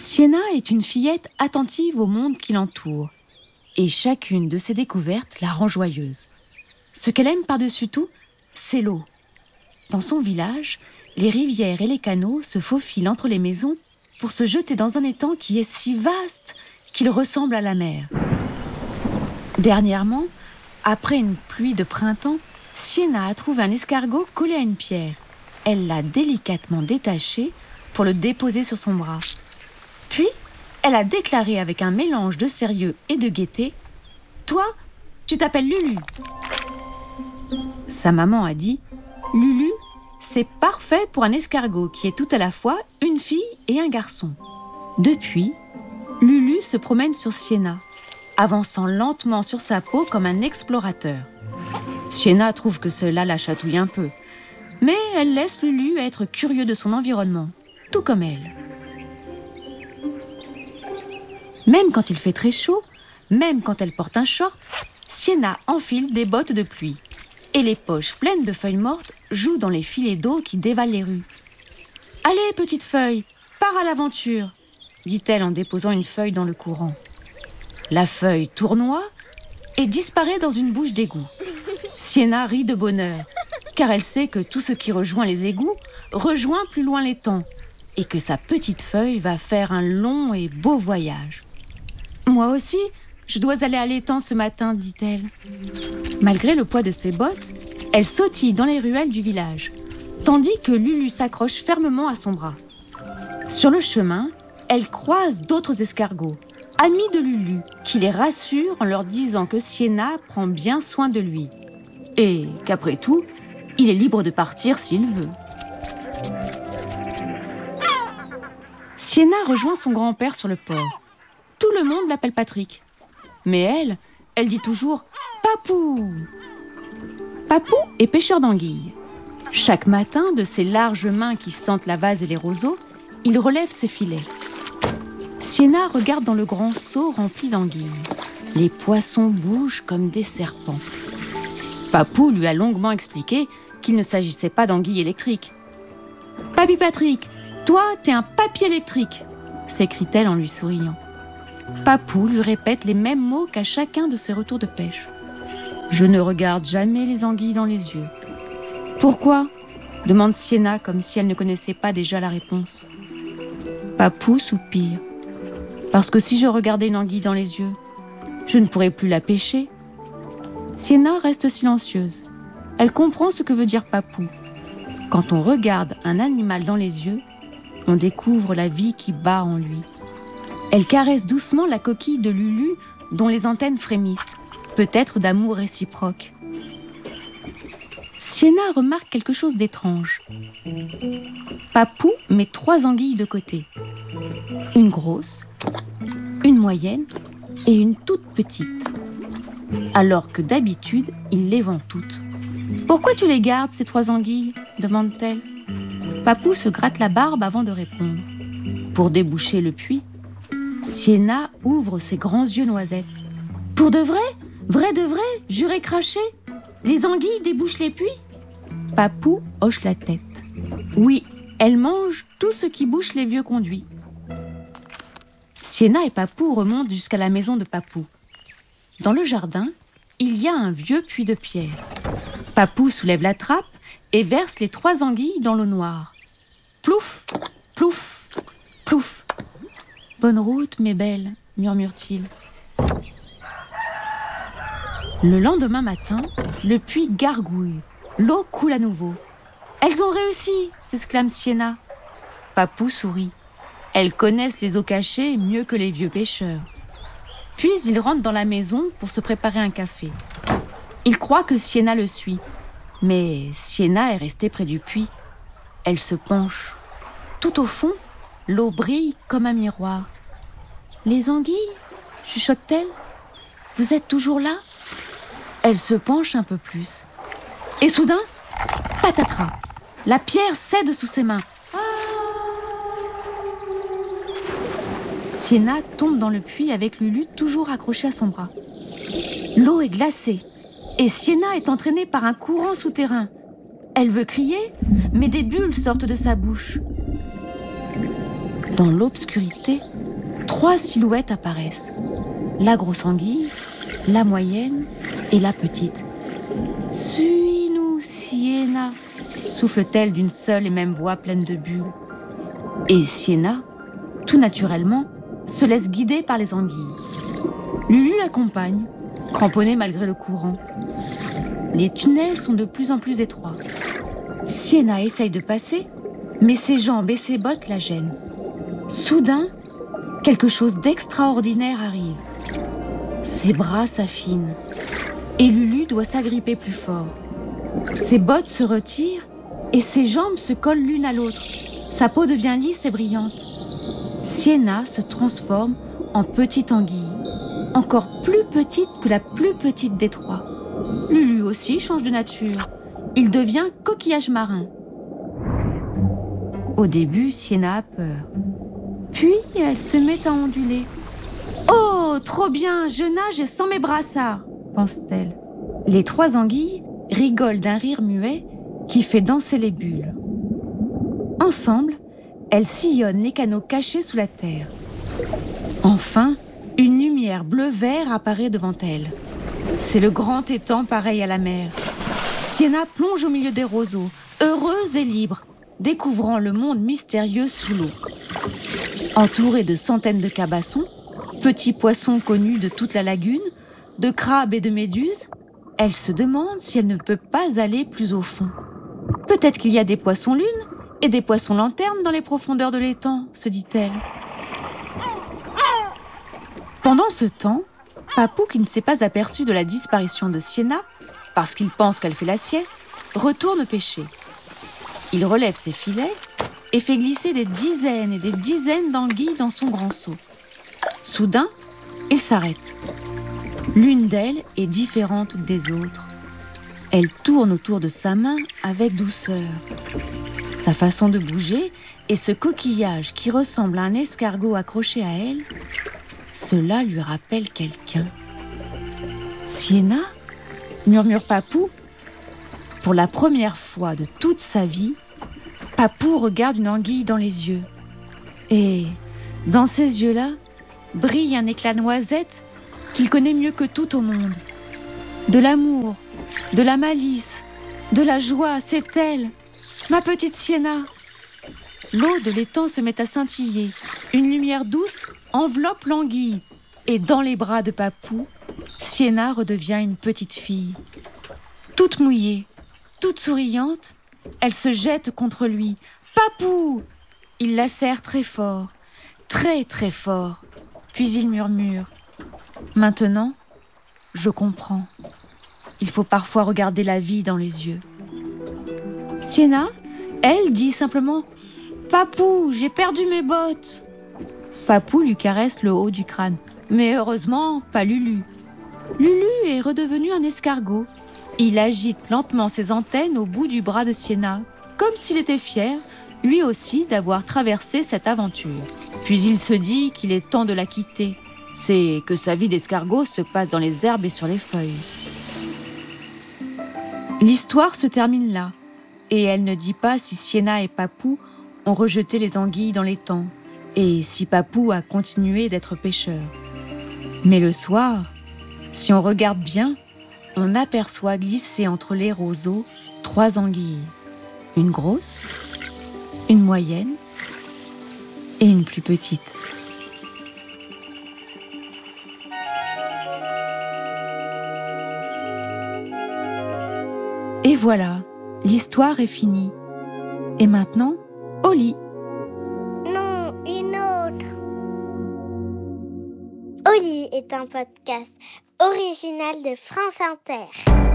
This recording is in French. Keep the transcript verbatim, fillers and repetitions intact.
Sienna est une fillette attentive au monde qui l'entoure. Et chacune de ses découvertes la rend joyeuse. Ce qu'elle aime par-dessus tout, c'est l'eau. Dans son village, les rivières et les canaux se faufilent entre les maisons pour se jeter dans un étang qui est si vaste qu'il ressemble à la mer. Dernièrement, après une pluie de printemps, Sienna a trouvé un escargot collé à une pierre. Elle l'a délicatement détaché pour le déposer sur son bras. Puis, elle a déclaré avec un mélange de sérieux et de gaieté « Toi, tu t'appelles Lulu ». Sa maman a dit « Lulu, c'est parfait pour un escargot qui est tout à la fois une fille et un garçon ». Depuis, Lulu se promène sur Sienna, avançant lentement sur sa peau comme un explorateur. Sienna trouve que cela la chatouille un peu, mais elle laisse Lulu être curieux de son environnement, tout comme elle. Même quand il fait très chaud, même quand elle porte un short, Sienna enfile des bottes de pluie. Et les poches pleines de feuilles mortes jouent dans les filets d'eau qui dévalent les rues. « Allez, petite feuille, pars à l'aventure !» dit-elle en déposant une feuille dans le courant. La feuille tournoie et disparaît dans une bouche d'égout. Sienna rit de bonheur, car elle sait que tout ce qui rejoint les égouts rejoint plus loin l'étang, et que sa petite feuille va faire un long et beau voyage. « Moi aussi, je dois aller à l'étang ce matin, dit-elle. » Malgré le poids de ses bottes, elle sautille dans les ruelles du village, tandis que Lulu s'accroche fermement à son bras. Sur le chemin, elle croise d'autres escargots, amis de Lulu, qui les rassurent en leur disant que Sienna prend bien soin de lui, et qu'après tout, il est libre de partir s'il veut. Sienna rejoint son grand-père sur le port. Tout le monde l'appelle Patrick. Mais elle, elle dit toujours « Papou ». Papou est pêcheur d'anguilles. Chaque matin, de ses larges mains qui sentent la vase et les roseaux, il relève ses filets. Sienna regarde dans le grand seau rempli d'anguilles. Les poissons bougent comme des serpents. Papou lui a longuement expliqué qu'il ne s'agissait pas d'anguilles électriques. « Papy Patrick, toi, t'es un papier électrique !» s'écrie-t-elle en lui souriant. Papou lui répète les mêmes mots qu'à chacun de ses retours de pêche. Je ne regarde jamais les anguilles dans les yeux. Pourquoi ? demande Sienna comme si elle ne connaissait pas déjà la réponse. Papou soupire. Parce que si je regardais une anguille dans les yeux, je ne pourrais plus la pêcher. Sienna reste silencieuse. Elle comprend ce que veut dire Papou. Quand on regarde un animal dans les yeux, on découvre la vie qui bat en lui. Elle caresse doucement la coquille de Lulu dont les antennes frémissent, peut-être d'amour réciproque. Sienna remarque quelque chose d'étrange. Papou met trois anguilles de côté. Une grosse, une moyenne et une toute petite. Alors que d'habitude, il les vend toutes. « Pourquoi tu les gardes, ces trois anguilles ?» demande-t-elle. Papou se gratte la barbe avant de répondre. Pour déboucher le puits, Sienna ouvre ses grands yeux noisettes. « Pour de vrai ? Vrai de vrai ? Juré craché ? Les anguilles débouchent les puits ?» Papou hoche la tête. Oui, elles mangent tout ce qui bouche les vieux conduits. Sienna et Papou remontent jusqu'à la maison de Papou. Dans le jardin, il y a un vieux puits de pierre. Papou soulève la trappe et verse les trois anguilles dans l'eau noire. Plouf, plouf, plouf. « Bonne route, mes belles », murmure-t-il. Le lendemain matin, le puits gargouille. L'eau coule à nouveau. « Elles ont réussi !» s'exclame Sienna. Papou sourit. Elles connaissent les eaux cachées mieux que les vieux pêcheurs. Puis il rentre dans la maison pour se préparer un café. Il croit que Sienna le suit. Mais Sienna est restée près du puits. Elle se penche. Tout au fond, l'eau brille comme un miroir. « Les anguilles ?» chuchote-t-elle. « Vous êtes toujours là ?» Elle se penche un peu plus. Et soudain, patatras, la pierre cède sous ses mains. Sienna tombe dans le puits avec Lulu toujours accrochée à son bras. L'eau est glacée et Sienna est entraînée par un courant souterrain. Elle veut crier, mais des bulles sortent de sa bouche. Dans l'obscurité, trois silhouettes apparaissent. La grosse anguille, la moyenne et la petite. « Suis-nous, Sienna !» souffle-t-elle d'une seule et même voix pleine de bulles. Et Sienna, tout naturellement, se laisse guider par les anguilles. Lulu l'accompagne, cramponnée malgré le courant. Les tunnels sont de plus en plus étroits. Sienna essaye de passer, mais ses jambes et ses bottes la gênent. Soudain, quelque chose d'extraordinaire arrive. Ses bras s'affinent et Lulu doit s'agripper plus fort. Ses bottes se retirent et ses jambes se collent l'une à l'autre. Sa peau devient lisse et brillante. Sienna se transforme en petite anguille, encore plus petite que la plus petite des trois. Lulu aussi change de nature. Il devient coquillage marin. Au début, Sienna a peur. Puis, elle se met à onduler. « Oh, trop bien, je nage sans mes brassards !» pense-t-elle. Les trois anguilles rigolent d'un rire muet qui fait danser les bulles. Ensemble, elles sillonnent les canaux cachés sous la terre. Enfin, une lumière bleu-vert apparaît devant elles. C'est le grand étang pareil à la mer. Sienna plonge au milieu des roseaux, heureuse et libre, découvrant le monde mystérieux sous l'eau. Entourée de centaines de cabassons, petits poissons connus de toute la lagune, de crabes et de méduses, elle se demande si elle ne peut pas aller plus au fond. Peut-être qu'il y a des poissons-lunes et des poissons-lanternes dans les profondeurs de l'étang, se dit-elle. Pendant ce temps, Papou, qui ne s'est pas aperçu de la disparition de Sienna, parce qu'il pense qu'elle fait la sieste, retourne pêcher. Il relève ses filets et fait glisser des dizaines et des dizaines d'anguilles dans son grand seau. Soudain, il s'arrête. L'une d'elles est différente des autres. Elle tourne autour de sa main avec douceur. Sa façon de bouger et ce coquillage qui ressemble à un escargot accroché à elle, cela lui rappelle quelqu'un. « Sienna ?» murmure Papou. Pour la première fois de toute sa vie, Papou regarde une anguille dans les yeux. Et dans ces yeux-là, brille un éclat noisette qu'il connaît mieux que tout au monde. De l'amour, de la malice, de la joie, c'est elle, ma petite Sienna. L'eau de l'étang se met à scintiller. Une lumière douce enveloppe l'anguille. Et dans les bras de Papou, Sienna redevient une petite fille. Toute mouillée, toute souriante, elle se jette contre lui. « Papou !» Il la serre très fort, très très fort. Puis il murmure. « Maintenant, je comprends. Il faut parfois regarder la vie dans les yeux. » Sienna, elle, dit simplement « Papou, j'ai perdu mes bottes !» Papou lui caresse le haut du crâne. Mais heureusement, pas Lulu. Lulu est redevenu un escargot. Il agite lentement ses antennes au bout du bras de Sienna, comme s'il était fier, lui aussi, d'avoir traversé cette aventure. Puis il se dit qu'il est temps de la quitter. C'est que sa vie d'escargot se passe dans les herbes et sur les feuilles. L'histoire se termine là, et elle ne dit pas si Sienna et Papou ont rejeté les anguilles dans l'étang, et si Papou a continué d'être pêcheur. Mais le soir, si on regarde bien, on aperçoit glisser entre les roseaux trois anguilles. Une grosse, une moyenne et une plus petite. Et voilà, l'histoire est finie. Et maintenant, au lit. Non, une autre. Au lit est un podcast original de France Inter.